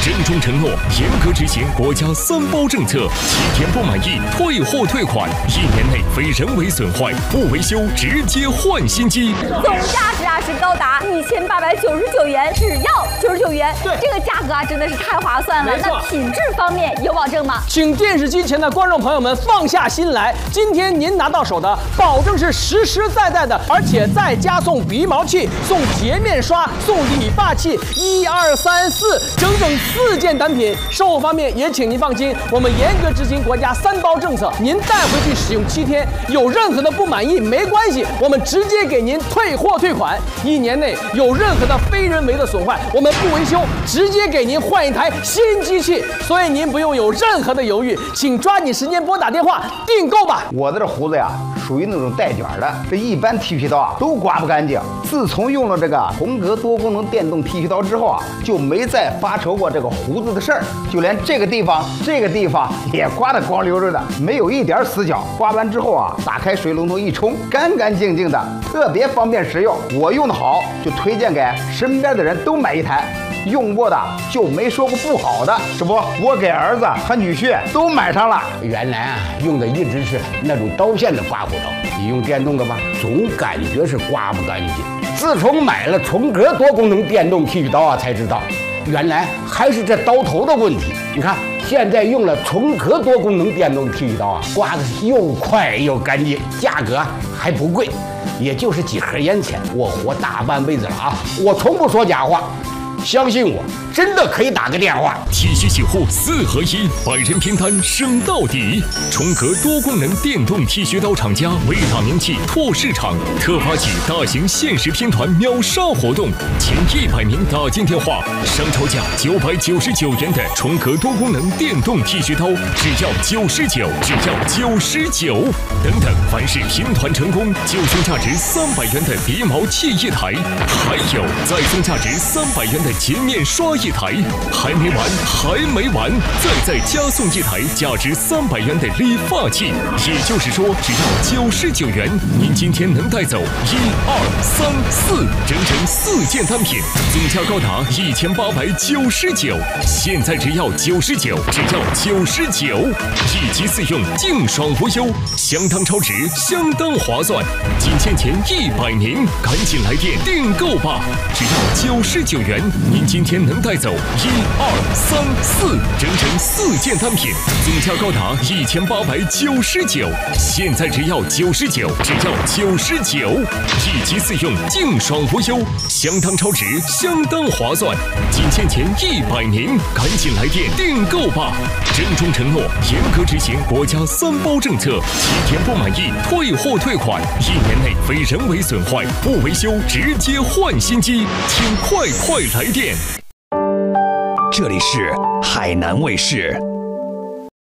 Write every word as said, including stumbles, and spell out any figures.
郑重承诺，严格执行国家三包政策，七天不满意退货退款，一年内非人为损坏不维修直接换新机。 总价值啊是高达一千八百九十九元，只要九十九元。 对， 这个价格啊真的是太划算了。那品质方面有保证吗？ 请电视机前的观众朋友们放下心来，今天您拿到手的保证是实实在在的，而且再加送鼻毛器、送洁面刷、送理发器，一二三四，整整四件单品。售后方面也请您放心，我们严格执行国家三包政策，您带回去使用七天，有任何的不满意没关系，我们直接给您退货退款。一年内有任何的非人为的损坏，我们不维修，直接给您换一台新机器。所以您不用有任何的犹豫，请抓紧时间拨打电话订购吧。 我的这胡子呀，属于那种带卷的，这一般剃须刀啊都刮不干净。自从用了这个红格多功能电动剃须刀之后啊，就没再发愁过这个胡子的事儿。就连这个地方、这个地方也刮得光溜溜的，没有一点死角。刮完之后啊，打开水龙头一冲，干干净净的，特别方便实用。我用的好，就推荐给身边的人都买一台。用过的就没说过不好的，是不？我给儿子和女婿都买上了。 原来啊，用的一直是那种刀片的刮胡刀，你用电动的吧，总感觉是刮不干净。自从买了重格多功能电动剃须刀啊，才知道原来还是这刀头的问题。你看，现在用了重格多功能电动剃须刀啊，刮的是又快又干净，价格还不贵，也就是几盒烟钱。我活大半辈子了啊，我从不说假话。相信我，真的可以打个电话。 剃须洗护四合一，百人拼单升到底。重格多功能电动剃须刀厂家为打名气拓市场，特发起大型限时拼团秒杀活动，前一百名打进电话，上超价九百九十九元的重格多功能电动剃须刀，只要九十九，只要九十九。等等，凡是拼团成功，就送价值三百元的鼻毛器一台，还有再送价值三百元的洁面刷一台，还没完，还没完，再再加送一台价值三百元的理发器。也就是说，只要九十九元，您今天能带走一二三四，整整四件单品，总价高达一千八百九十九。现在只要九十九，只要九十九，一机四用，净爽无忧，相当超值，相当划算。仅限前一百名，赶紧来电订购吧！只要九十九元。您今天能带走一二三四，整整四件单品，总价高达一千八百九十九。现在只要九十九，只要九十九，一机四用，净爽无忧，相当超值，相当划算。仅限前一百名，赶紧来电订购吧！郑重承诺，严格执行国家三包政策，七天不满意退货退款，一年内非人为损坏不维修直接换新机，请快快来电。 这里是海南卫视。